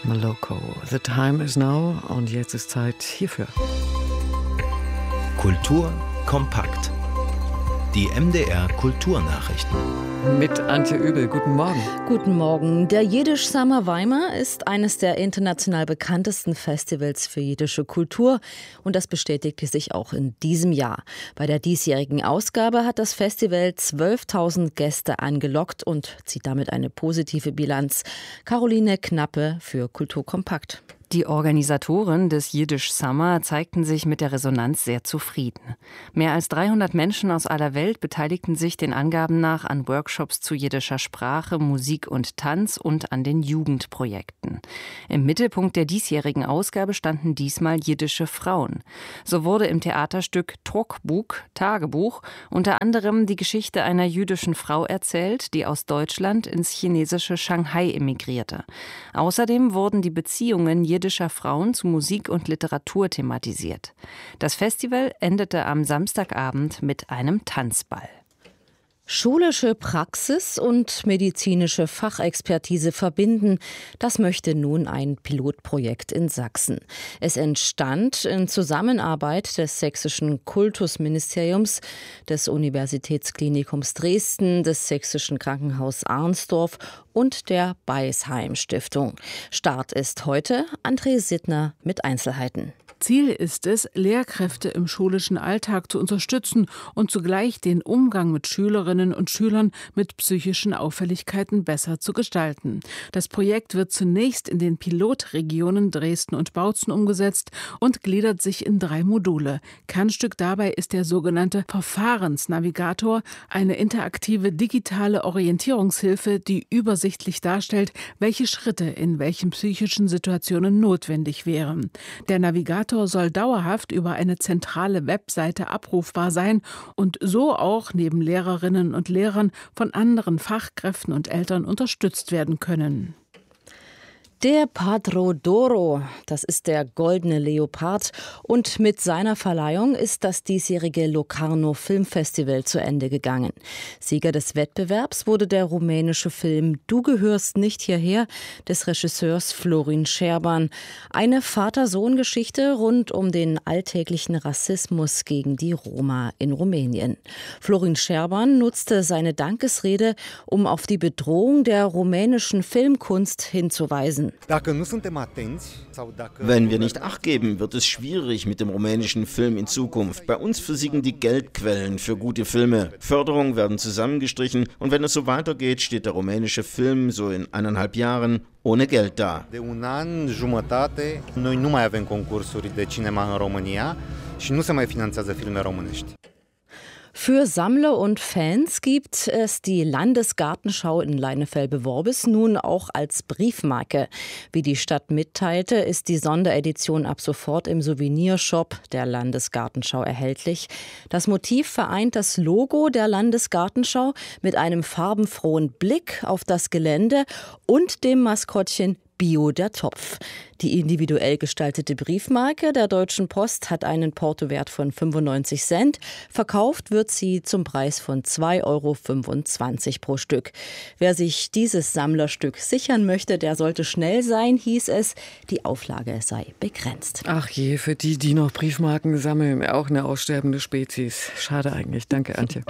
Maloko. The time is now und jetzt ist Zeit hierfür. Kultur kompakt. Die MDR Kulturnachrichten. Mit Antje Übel. Guten Morgen. Guten Morgen. Der Jiddisch Summer Weimar ist eines der international bekanntesten Festivals für jiddische Kultur. Und das bestätigte sich auch in diesem Jahr. Bei der diesjährigen Ausgabe hat das Festival 12.000 Gäste angelockt und zieht damit eine positive Bilanz. Caroline Knappe für Kultur kompakt. Die Organisatoren des Jiddisch Summer zeigten sich mit der Resonanz sehr zufrieden. Mehr als 300 Menschen aus aller Welt beteiligten sich den Angaben nach an Workshops zu jiddischer Sprache, Musik und Tanz und an den Jugendprojekten. Im Mittelpunkt der diesjährigen Ausgabe standen diesmal jiddische Frauen. So wurde im Theaterstück Trokbuk, Tagebuch, unter anderem die Geschichte einer jüdischen Frau erzählt, die aus Deutschland ins chinesische Shanghai emigrierte. Außerdem wurden die Beziehungen jiddischer Frauen zu Musik und Literatur thematisiert. Das Festival endete am Samstagabend mit einem Tanzball. Schulische Praxis und medizinische Fachexpertise verbinden, das möchte nun ein Pilotprojekt in Sachsen. Es entstand in Zusammenarbeit des Sächsischen Kultusministeriums, des Universitätsklinikums Dresden, des Sächsischen Krankenhaus Arnsdorf und der Beisheim Stiftung. Start ist heute. André Sittner mit Einzelheiten. Ziel ist es, Lehrkräfte im schulischen Alltag zu unterstützen und zugleich den Umgang mit Schülerinnen und Schülern mit psychischen Auffälligkeiten besser zu gestalten. Das Projekt wird zunächst in den Pilotregionen Dresden und Bautzen umgesetzt und gliedert sich in 3 Module. Kernstück dabei ist der sogenannte Verfahrensnavigator, eine interaktive digitale Orientierungshilfe, die übersichtlich darstellt, welche Schritte in welchen psychischen Situationen notwendig wären. Der Navigator soll dauerhaft über eine zentrale Webseite abrufbar sein und so auch neben Lehrerinnen und Lehrern von anderen Fachkräften und Eltern unterstützt werden können. Der Padro d'Oro, das ist der goldene Leopard, und mit seiner Verleihung ist das diesjährige Locarno Filmfestival zu Ende gegangen. Sieger des Wettbewerbs wurde der rumänische Film Du gehörst nicht hierher des Regisseurs Florin Scherban. Eine Vater-Sohn-Geschichte rund um den alltäglichen Rassismus gegen die Roma in Rumänien. Florin Scherban nutzte seine Dankesrede, um auf die Bedrohung der rumänischen Filmkunst hinzuweisen. Wenn wir nicht Acht geben, wird es schwierig mit dem rumänischen Film in Zukunft. Bei uns versiegen die Geldquellen für gute Filme. Förderungen werden zusammengestrichen und wenn es so weitergeht, steht der rumänische Film so in 1,5 Jahren ohne Geld da. De un an jumătate, noi nu mai avem concursuri de cinema în România și nu se mai finanțează filme românești. Für Sammler und Fans gibt es die Landesgartenschau in Leinefelde-Worbis nun auch als Briefmarke. Wie die Stadt mitteilte, ist die Sonderedition ab sofort im Souvenirshop der Landesgartenschau erhältlich. Das Motiv vereint das Logo der Landesgartenschau mit einem farbenfrohen Blick auf das Gelände und dem Maskottchen Bio der Topf. Die individuell gestaltete Briefmarke der Deutschen Post hat einen Portowert von 95 Cent. Verkauft wird sie zum Preis von 2,25 € pro Stück. Wer sich dieses Sammlerstück sichern möchte, der sollte schnell sein, hieß es. Die Auflage sei begrenzt. Ach je, für die, die noch Briefmarken sammeln, auch eine aussterbende Spezies. Schade eigentlich. Danke, Antje.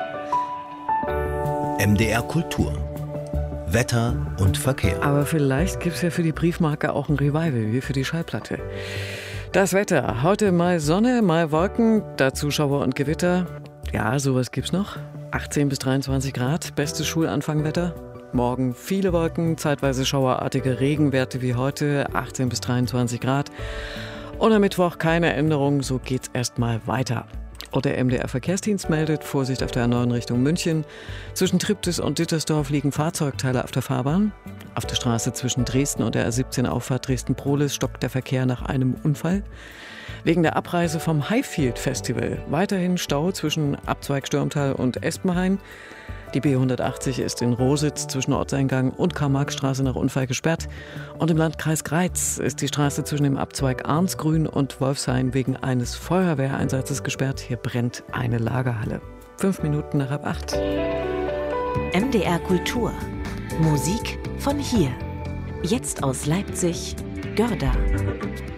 MDR Kultur. Wetter und Verkehr. Aber vielleicht gibt es ja für die Briefmarke auch ein Revival, wie für die Schallplatte. Das Wetter. Heute mal Sonne, mal Wolken, dazu Schauer und Gewitter. Ja, sowas gibt's noch. 18 bis 23 Grad, bestes Schulanfangwetter. Morgen viele Wolken, zeitweise schauerartige Regenwerte wie heute, 18 bis 23 Grad. Und am Mittwoch keine Änderung, so geht's erstmal weiter. Und der MDR-Verkehrsdienst meldet, Vorsicht auf der A9 Richtung München. Zwischen Triptis und Dittersdorf liegen Fahrzeugteile auf der Fahrbahn. Auf der Straße zwischen Dresden und der A17 Auffahrt Dresden-Prohlis stockt der Verkehr nach einem Unfall. Wegen der Abreise vom Highfield Festival weiterhin Stau zwischen Abzweig Stürmtal und Espenhain. Die B180 ist in Rositz zwischen Ortseingang und Karl-Marx-Straße nach Unfall gesperrt. Und im Landkreis Greiz ist die Straße zwischen dem Abzweig Arnsgrün und Wolfshain wegen eines Feuerwehreinsatzes gesperrt. Hier brennt eine Lagerhalle. 5 Minuten nach 7:30. MDR Kultur. Musik von hier. Jetzt aus Leipzig, Görda.